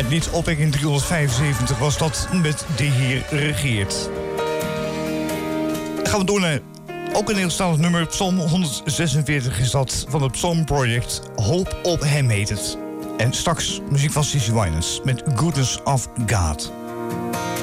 Niet opwekking 375 was dat met De Heer Regeert. Gaan we door naar ook een Nederlandstalig nummer. Psalm 146 is dat van het Psalm Project. Hoop op hem heet het. En straks muziek van Cissy Winans met Goodness of God.